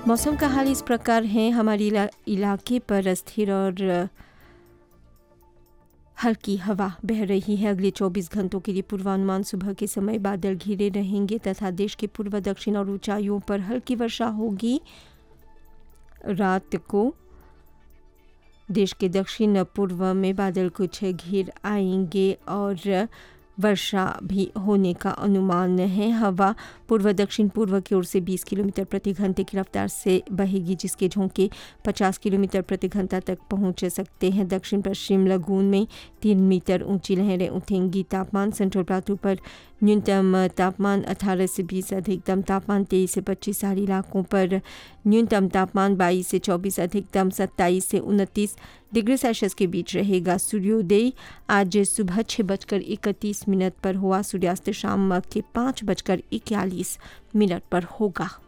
मौसम का हाल इस प्रकार है। हमारे इलाके पर स्थिर और हल्की हवा बह रही है। अगले 24 घंटों के लिए पूर्वानुमान सुबह के समय बादल घिरे रहेंगे तथा देश के पूर्व दक्षिण और ऊंचाइयों पर हल्की वर्षा होगी। रात को देश के दक्षिण पूर्व में बादल कुछ घिर आएंगे और वर्षा भी होने का अनुमान है। हवा पूर्व दक्षिण पूर्व की ओर से 20 किलोमीटर प्रति घंटे की रफ्तार से बहेगी, जिसके झोंके 50 किलोमीटर प्रति घंटा तक पहुंच सकते हैं। दक्षिण पश्चिम लगून में 3 मीटर ऊंची लहरें उठेंगी। तापमान सेंट्रल प्लाटू पर न्यूनतम तापमान 18 से 20, अधिकतम तापमान 23 से 25, सारे इलाकों पर न्यूनतम तापमान 22 से 24, अधिकतम 27 से 29 डिग्री सेल्सियस के बीच रहेगा। सूर्योदय आज सुबह 6:31 पर हुआ। सूर्यास्त शाम के 5:41 पर होगा।